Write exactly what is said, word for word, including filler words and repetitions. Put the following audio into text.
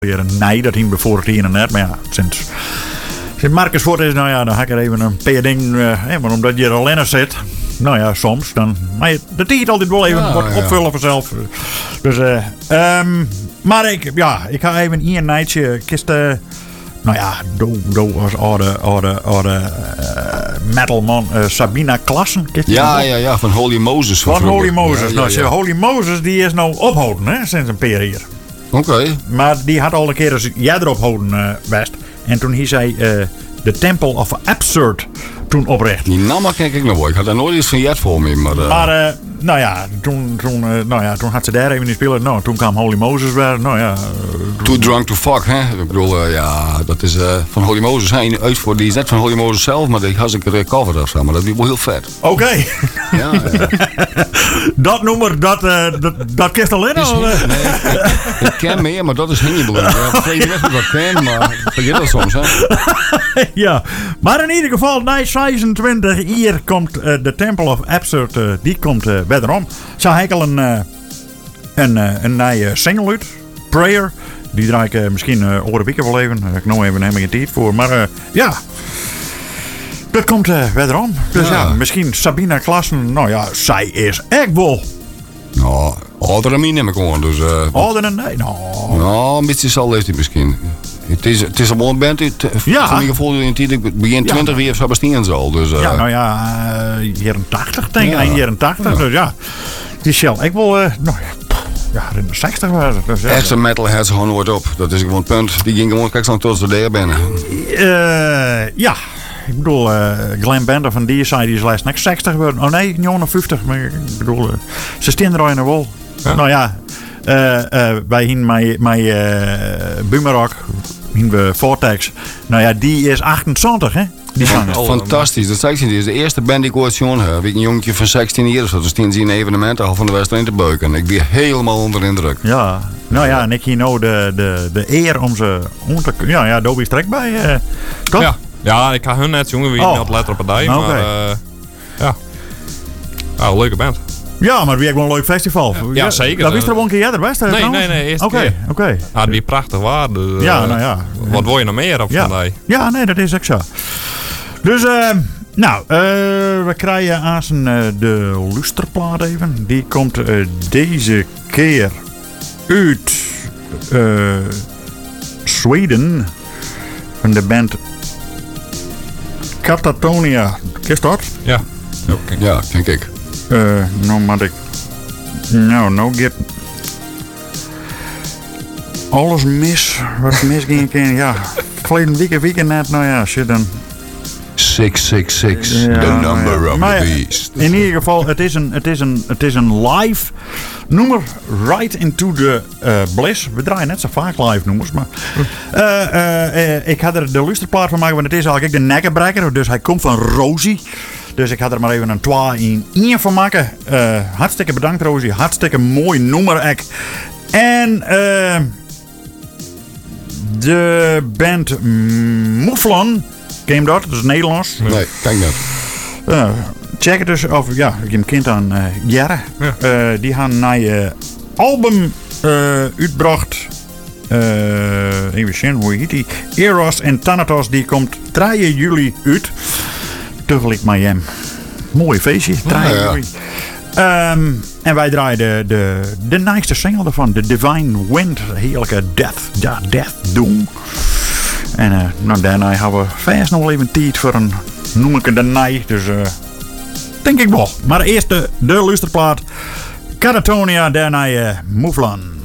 Nee, dat hing we vorig jaar net. Maar ja, sinds, sinds Marcus voort is, nou ja, dan ga ik er even een paar dingen. Uh, maar omdat je er alleen zit, nou ja, soms, dan. Maar je, de tijd altijd wel even ja, wat ja. opvullen vanzelf. Dus, uh, um, maar ik, ja, ik ga even hier een nightje kisten. Nou ja, do, do als oude, oude, oude uh, metalman uh, Sabina Klassen. Ja, ja, ja, van Holy Moses. Van, van Holy Moses. Ja, nou, ja, ja. Holy Moses die is nou ophouden, hè, sinds een paar jaar. Oké. Okay. Maar die had al een keer als jij erop houden uh, best. En toen hij zei uh, de Temple of Absurd toen opricht. Die naam kijk ik nog wel. Ik had daar nooit iets van jet voor me. Maar, uh... maar uh, nou ja, toen, toen, uh, nou ja, toen had ze daar even niet spelen. Nou, toen kwam Holy Moses weer. Nou ja. Uh, Too drunk to fuck, hè? Ik bedoel, uh, ja, dat is uh, van Holy Moses. Hè? Uit voor die is net van Holy Moses zelf, maar die had ik gecoverd of zo. Maar dat is wel heel vet. Oké. Okay. Ja, ja. Dat nummer, dat, uh, dat, dat kist alleen al. Uh. Nee, ik, ik ken meer, maar dat is Hinjebloem. Ik weet niet of ik dat ken, maar ik vergeet dat soms, hè? Ja, maar in ieder geval, na zesentwintig hier komt uh, de Temple of Absurd, uh, die komt uh, wederom. Ze hebben een, uh, een, uh, een nieuwe single uit, Prayer. Die draai ik uh, misschien uh, over een week wel even. Daar heb ik nog even helemaal geen tijd voor. Maar uh, ja, dat komt uh, wederom. Dus ja. ja, misschien Sabina Klassen. Nou ja, zij is echt wel. Nou, ouder dan mij neem ik gewoon. Dus, uh, ouder dan nee? Nou, nou een beetje zal heeft hij misschien. Het is, het is een mooie band. Het, ja. Van ieder geval in de tijd, ik begin twintig weer of zo bestien zal. Dus, uh, ja, nou ja, uh, jaren tachtig denk ik. Ja. Eind jaren tachtig. Ja. Dus ja, die shell. Ik wil, uh, nou ja. Ja, in de zestig was het. Dus ja. Echte metalheads gewoon nooit op. Dat is gewoon het punt. Die ging gewoon kijk zo tot ze daar binnen. Uh, ja, ik bedoel, uh, Glenn Bender van D S I die is laatst net zestig geworden. Oh nee, negenenvijftig. Maar ik bedoel, uh, ze staan er al in de wol. Ja. Nou ja, uh, uh, wij hien mijn, mijn uh, Boomerang, hien we Vortex. Nou ja, die is achtentwintig, hè? Die zanger. Ja, fantastisch, dat zeg ik niet. Die is de eerste band die ik ooit gezien heb. Ik een jongetje van zestien jaar of zo. Dus toen zien evenementen al van de West-Eind te beuken. Ik ben helemaal onder indruk. Ja, nou ja, en ik hier nou de, de, de eer om ze om te ja, ja, Dobie strek bij. Uh, toch? Ja. Ja, ik ga hun net jongen wie oh. niet letter op een dag, okay. maar uh, ja. Ja, een leuke band. Ja, maar wie heeft wel een leuk festival. Ja, ja zeker. Dat wist er wel een keer jij best. Nee, nee, nee, eerst Oké, oké. Okay. Ja, die prachtig waar. Dus, ja, uh, nou ja. Wat wil je nog meer op ja. vandaag? Ja, nee, dat is ook zo. Dus, uh, nou, uh, we krijgen aan uh, de luisterplaat even. Die komt uh, deze keer uit uh, Zweden. Van de band Katatonia. Is dat? Ja. Okay. Ja, denk ik. Uh, nou, maar ik. Nou, nou get. Alles mis. Wat mis ging ik. Ja, verleden week, weekend net. Nou ja, shit dan. zes zes zes, ja, the number ja. of maar, the beast. In ieder geval, het is een, het is een, het is een live nummer. Right into the uh, bliss. We draaien net zo vaak live nummers. Maar uh, uh, uh, ik had er de luisterplaat van maken, want het is eigenlijk de nekkenbrekker. Dus hij komt van Rosie. Dus ik had er maar even een twee in één van maken. Uh, hartstikke bedankt Rosie. Hartstikke mooi nummer. Ek. En uh, de band Mouflon. Ken dat? Dat is Nederlands. Nee, kijk dat. Uh, check het dus. Of ja, ik heb een kind aan uh, Jerre. Ja. Uh, die gaan een uh, album uh, uitgebracht. Uh, even zien, hoe heet die? Eros en Thanatos. Die komt drie juli uit. Tegelijk met hem. Mooi feestje. drie juli. Ja. Um, en wij draaien de, de, de nice single ervan. The Divine Wind. Heerlijke death. Ja, death doom. En uh, nou, daarna hebben we vast nog wel even tijd voor een noem ik het de nij. Dus uh, denk ik wel. Maar eerst de, de luisterplaat. Katatonia, daarna uh, Mouflon.